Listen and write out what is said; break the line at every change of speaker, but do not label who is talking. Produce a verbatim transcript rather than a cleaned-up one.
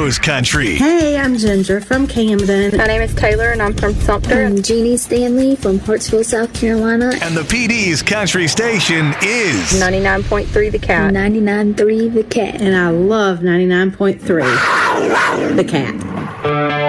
Rose Country.
Hey, I'm Ginger from Camden.
My name is Taylor, and I'm from Sumter.
I'm Jeannie Stanley from Hartsville, South Carolina.
And the P D's country station is
ninety-nine point three The Cat.
ninety-nine point three The Cat.
And I love ninety-nine point three The Cat.